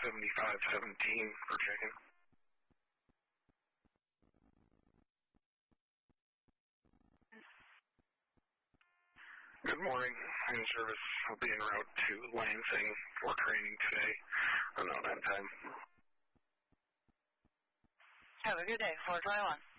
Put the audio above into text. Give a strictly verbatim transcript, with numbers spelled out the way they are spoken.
seventy-five seventeen for chicken. Good morning. In service. I'll be en route to Lansing for training today. Around that time. Have a good day. four twenty-one.